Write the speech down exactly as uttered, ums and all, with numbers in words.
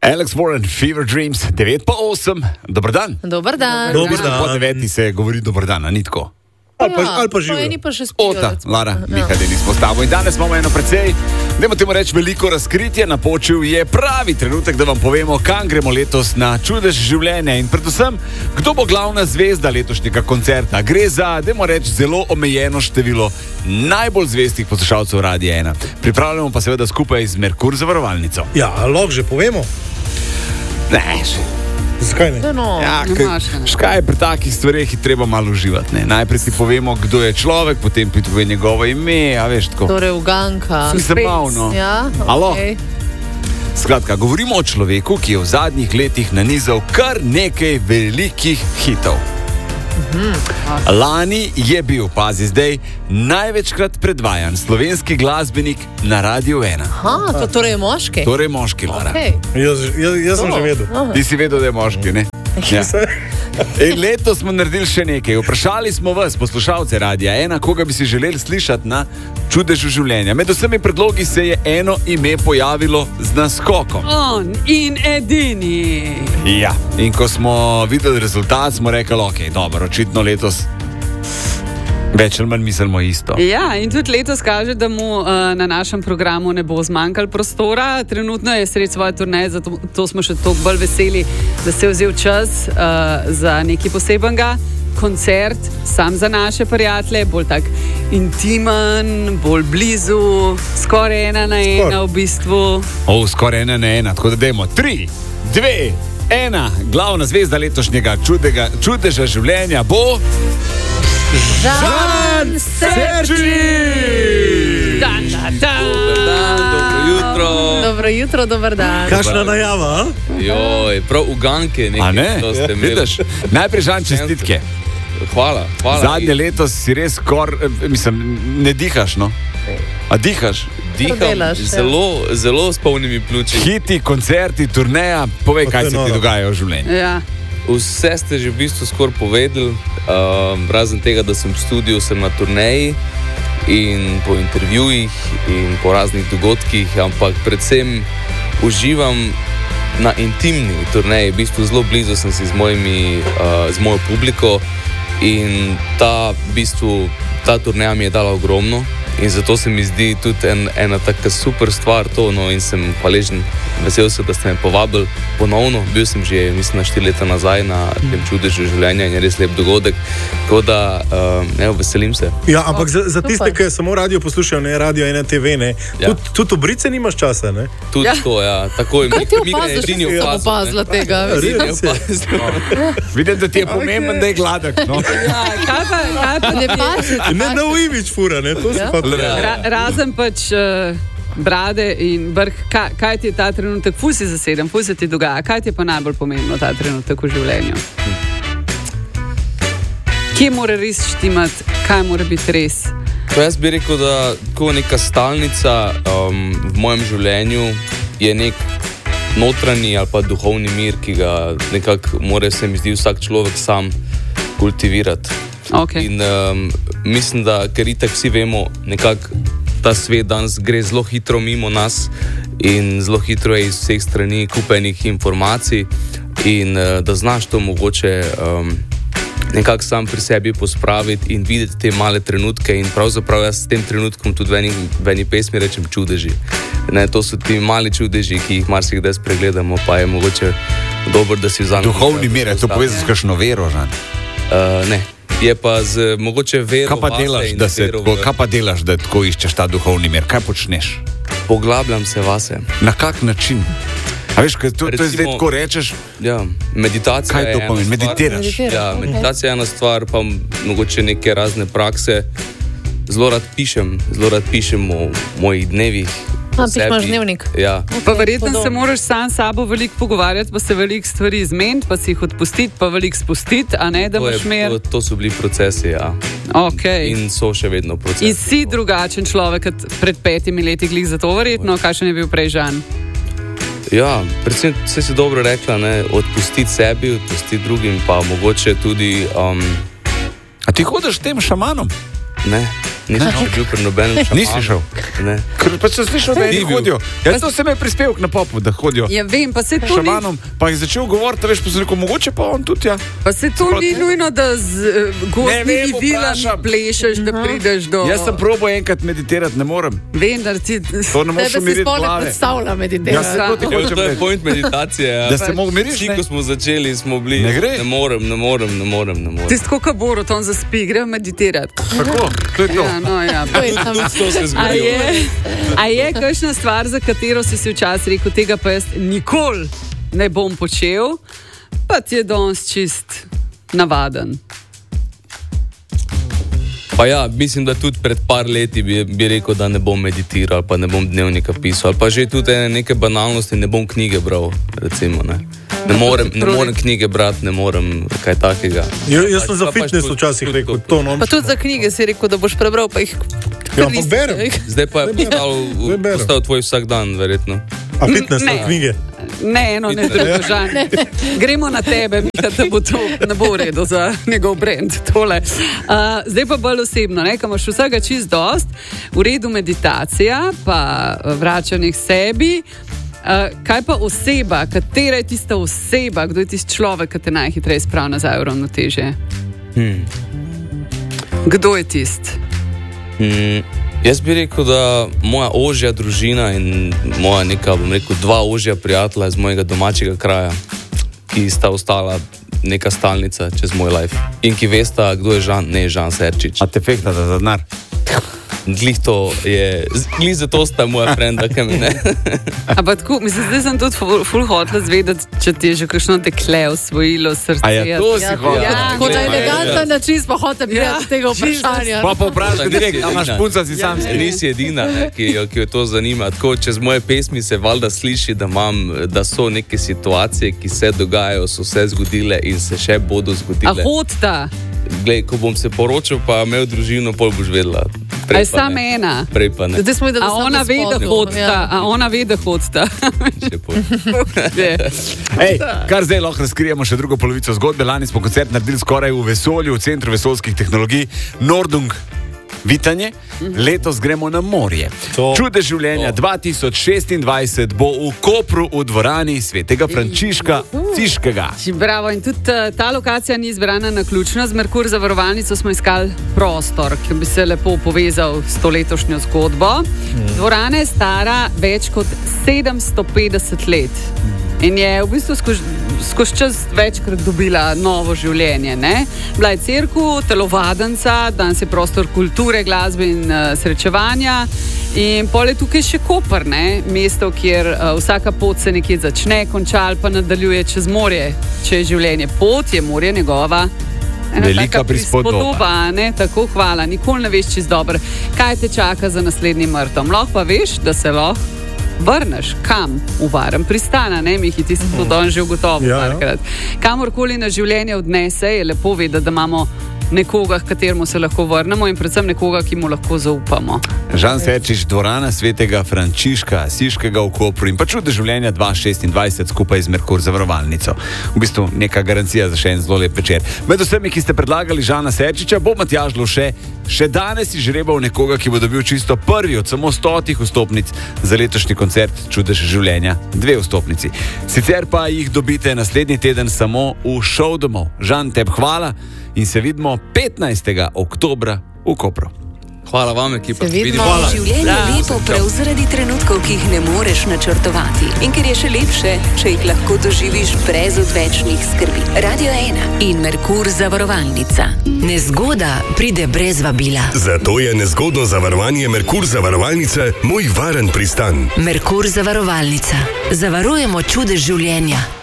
Alex Warren, Fever Dreams, devet pa osem. Dobar dan. Dobar dan. Dobar dan. Po deveti se govori dobar dan, a ni tako? Ali pa, Ja, ali pa živijo. eni pa še spijo. Ota, recimo. Lara, Ja. Miha, da nismo stavo. In danes imamo eno precej, dajmo temu reči, veliko razkritje. Napočil je pravi trenutek, da vam povemo, kam gremo letos na čudež življenja. In predvsem, kdo bo glavna zvezda letošnjega koncerta. Gre za, dajmo reči, zelo omejeno število najbolj zvestih poslušalcev Radia ena. Pripravljamo pa seveda skupaj z Merkur zavarovalnico. Ja, lahko že povemo. Ne, še. Zakaj ne? No, Ja, ne kaj, imaš, ne. škaj je pri takih stvareh, je treba malo uživati. Ne? Najprej ti povemo, kdo je človek, potem ti povemo njegovo ime, a veš tako. Torej, uganka. Se malo, no. Ja, Alo? okej. Skratka, govorimo o človeku, ki je v zadnjih letih nanizal kar nekaj velikih hitov. Lani je bil, pazi zdaj, največkrat predvajan slovenski glasbenik na Radiu ena. Aha, to torej je moški? Torej moški, Lara. Okej. Jaz, jaz, jaz sem To. že vedel. Aha. Ti si vedel, da je moški, ne? Ja. In letos smo naredili še nekaj. Vprašali smo vas, poslušalce Radia ena, koga bi si želeli slišati na čudežu življenja. Med vsemi predlogi se je eno ime pojavilo z naskokom. On in edini. Ja. In ko smo videli rezultat, smo rekli, ok, dobro, očitno letos več ali manj mislimo isto. Ja, in tudi letos kaže, da mu uh, na našem programu ne bo zmanjkalo prostora. Trenutno je sredi svoje turneje, zato to smo še toliko bolj veseli, da se je vzel čas uh, za nekaj posebenega. Koncert, sam za naše prijatelje, bolj tak intimen, bolj blizu, skoraj ena na ena Skoraj. v bistvu. O, skoraj ena na ena, tako da dajmo tri, dve, ena. Glavna zvezda letošnjega čudega, čudeža življenja bo Žan Serči! Dan, dan, dan. Dobro jutro. Dobro jutro, dobar dan. Kakšna najava? a? Joj, prav uganke nekaj. A ne? To ste imeli. Vidiš? Najprej Žan, čestitke. Hvala, hvala. Zadnje leto si res skor, eh, mislim, ne dihaš, no? A dihaš? Diham delaš, ja. zelo, zelo s polnimi pljuči. Hiti, koncerti, turneja, povej, Pa kaj to je se ti noro. dogaja v življenju. Ja. Vse ste že v bistvu skoraj povedali, um, razen tega, da sem v studiu, sem na turneji in po intervjujih in po raznih dogodkih, ampak predvsem uživam na intimni turneji. V bistvu zelo blizu sem si z, mojimi, uh, z mojo publiko in ta, v bistvu, ta turneja mi je dala ogromno. In zato se mi zdi tudi en, ena taka super stvar to, no, in sem hvaležen, vesel sem, da ste me povabili ponovno. Bil sem že, mislim, na štiri leta nazaj na tem čudežu življenja in je res lep dogodek. Tako da, um, evo, veselim se. Ja, ampak za, za tiste, Super. ki samo radio poslušajo, ne radio ena te ve, ne. Ja. Tudi tud obrice nimaš časa, ne? Tudi Ja. ja. to, ja, tako je. Kaj ti Mi ga opaziš? edini Jaz sem opazil, ne. opazila tega. Ja, veš. res je. Vidim, da ti je pomemben, da je gladek. No? Ja, kaj pa, kaj pa Ne pazi. Ne na uimič fura, ne? To se Ja. pa Ra, razen pač uh, brade in vrh, kaj, kaj ti je ta trenutek, ful si zaseden, ful se ti dogaja, kaj ti je pa najbolj pomembno ta trenutek v življenju? Kje mora res štimati, kaj mora biti res? To jaz bi rekel, da tako neka stalnica um, v mojem življenju je nek notranji ali pa duhovni mir, ki ga nekako mora, se mi zdi, vsak človek sam kultivirati. Okay. In um, mislim, da ker itak vsi vemo, nekako ta svet danes gre zelo hitro mimo nas in zelo hitro je iz vseh strani kupenih informacij in uh, da znaš to mogoče um, nekako sam pri sebi pospraviti in videti te male trenutke in pravzaprav jaz s tem trenutkom tudi v eni, v eni pesmi rečem čudeži. Ne, to so ti mali čudeži, ki jih marsikdaj spregledamo, pa je mogoče dobro, da si vzamemo. Duhovni mir, je to povezano s kakšno vero, Žan? Uh, ne. Je pa z mogoče vero. Kaj pa delaš, da se tako, kaj pa delaš, da tako iščeš ta duhovni mir? Kaj počneš? Poglabljam se vase. Na kak način? A veš, kaj to, to je zdaj Recimo- tako rečeš, Ja, meditacija kaj je to ena pomeni? stvar. Meditiraš. Meditiraš. Ja, okej. meditacija je ena stvar, pa mogoče neke razne prakse. Zelo rad pišem, zelo rad pišem o mojih dnevih. A, o pišeš sebi. dnevnik? Ja. Pa verjetno se podobno. moraš sam s sabo veliko pogovarjati, pa se veliko stvari zmeniti, pa si jih odpustiti, pa veliko spustiti, a ne da To, je, imaš mer. to, to so bili procesi, ja. Okay. In so še vedno procesi. In si drugačen človek kot pred petimi leti, glih za to verjetno, kakšen je bil prej Žan. Ja, predvsem vse si dobro rekla, ne? Odpustiti sebi, odpustiti drugim, pa mogoče tudi. Um, A ti hodiš s tem šamanom? ne, Nisem še bil pri nobenem šamanu. Nisi šel? Ne. Ker pa sem slišal, da Ni eni bil. hodijo. Ja, to sem je prispevek na popu, da hodijo. Ja, vem, pa se to ni, Šamanom, pa je začel govoriti, veš, pa sem rekel, mogoče pa on tudi, ja. pa se to ni nujno, da z uh, Ne gozdnimi vem, vilami vprašam. plešeš, da prideš do... Jaz sem probal enkrat meditirati, ne morem. Vendar ti... To ne moreš Tebe si umiriti sploh ne glave. predstavlja Ja, meditirati. se to ti Ja, hočem to je reči. point meditacije. Ja. Da se mogo umiriš, Vsi, ne? ko smo začeli, smo bili. Ne gre? Ne morem, ne morem, ne morem. Ne morem. Tisto, ko Borut, on zaspi, gre meditirati. Tako, to je to. Ja, no, ja. To je tam. To se je A zgodilo. je, a je kakšna stvar, za katero si si včasih rekel, tega pa jaz nikoli ne bom počel, pa ti je danes čist navaden. Pa ja, mislim, da tudi pred par leti bi, bi rekel, da ne bom meditiral, pa ne bom dnevnika pisal, ali pa že tudi ene neke banalnosti, ne bom knjige bral, recimo, ne. Ne morem, ne morem knjige brati, ne morem kaj takega. Ja, jaz sem za Pa pač fitness tudi- včasih tudi rekel, to- to no. Pa tudi za knjige si rekel, da boš prebral, pa jih Ja, ampak berem. Zdaj pa je postal, Zdaj berem. postal tvoj vsak dan, verjetno. A fitness, Ne. ne. knjige. Ne, eno, ne, drugo, žal. Gremo na tebe, Miha, da bo to ne bo v redu za njegov brand. Tole. Uh, zdaj pa bolj osebno, ne, ko imaš vsega čist dost, v redu meditacija, pa uh, vračanje k sebi. Uh, kaj pa oseba, katera je tista oseba, kdo je tisti človek, ki te najhitreje spravi nazaj v ravnotežje? Hmm. Kdo je tisti? Mm, jaz bi rekel, da moja ožja družina in moja neka, bom rekel, dva ožja prijatelja iz mojega domačega kraja, ki sta ostala neka stalnica čez moj life. In ki vesta, kdo je Žan, ne Žan Serčič. A te fehta za denar? Glih to je, glih zato sta moja frenda, ki me ne. Ampak tako, mislim, zdaj sem tudi ful, ful hotela zvedeti, če ti je že kakšno dekle osvojilo srce. A je to si Ja, hotel? ja, tako na eleganten način smo hoteli Ja, priti do tega vprašanja. Pa pa vprašaj direkt, a imaš punca si sam. Ja, res je edina, ne, ki, jo, ki jo to zanima. Tako, čez moje pesmi se valjda sliši, da, imam, da so neke situacije, ki se dogajajo, so se zgodile in se še bodo A zgodile. hodta, Glej, ko bom se poročil, pa imel družino, pol boš vedela. a je pa sam ne. ena. Prej pa ne. Zdaj smo videli, A da sem ona to ve, da spomnil. hodsta, Ja. a ona ve, da hodsta. Še pol. Ej, kar zdaj lahko razkrijemo še drugo polovico zgodbe. Lani smo koncert naredili skoraj v vesolju, v Centru vesoljskih tehnologij Nordung. Vitanje, letos gremo na morje. To. Čudež življenja dva tisoč šestindvajset bo v Kopru v dvorani svetega Frančiška Ciškega. Bravo, in tudi uh, ta lokacija ni izbrana na ključno. Z Merkur zavarovalnico smo iskali prostor, ki bi se lepo povezal s to letošnjo zgodbo. Dvorana je stara več kot sedemsto petdeset let. In je v bistvu skozi skozi čas večkrat dobila novo življenje. Ne? Bila je cerkev, telovadnica, danes je prostor kulture, glasbe in uh, srečevanja. In pol je tukaj še Koper, ne? Mesto, kjer uh, vsaka pot se nekje začne, konča ali pa nadaljuje čez morje. Če je življenje pot, je morje njegova. Ena Velika taka prispodoba. prispodoba, ne? Tako, hvala. Nikoli ne veš čist dobro, kaj te čaka za naslednjim mrtom. Lahko pa veš, da se lahko vrneš kam? V varen pristan, ne, Mihi, ti si to danes že ugotovil Ja, ja. parkrat. Kamorkoli na življenje odnese, je lepo vedeti, da imamo nekoga, k kateremu se lahko vrnemo in predvsem nekoga, ki mu lahko zaupamo. Žan Serčič, dvorana svetega Frančiška Ciškega v Kopru in pa čudež življenja dva tisoč šestindvajset skupaj z Merkur zavarovalnico. V bistvu neka garancija za še en zelo lep večer. Med vsemi, ki ste predlagali Žana Serčiča, bo Matjaž Lovše še danes izžrebal nekoga, ki bo dobil čisto prvi od samo stotih vstopnic za letošnji koncert Čudež življenja, dve vstopnici. Sicer pa jih dobite naslednji teden samo v šov domov. Žan, tebi hvala in se vidimo petnajstega oktobra v Kopru. Hvala vam, ekipa. Se vidimo. Hvala. Življenje je lepo prav zaradi trenutkov, ki jih ne moreš načrtovati. In ker je še lepše, če jih lahko doživiš brez odvečnih skrbi. Radio ena in Merkur zavarovalnica. Nezgoda pride brez vabila. Zato je nezgodno zavarovanje Merkur zavarovalnice moj varen pristan. Merkur zavarovalnica. Zavarujemo čudež življenja.